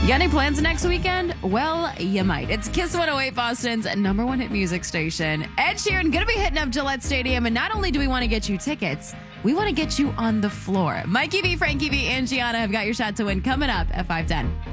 You got any plans next weekend? Well, you might. It's Kiss 108, Boston's number one hit music station. Ed Sheeran going to be hitting up Gillette Stadium, and not only do we want to get you tickets, we want to get you on the floor. Mikey V, Frankie V, and Gianna have got your shot to win coming up at 5:10.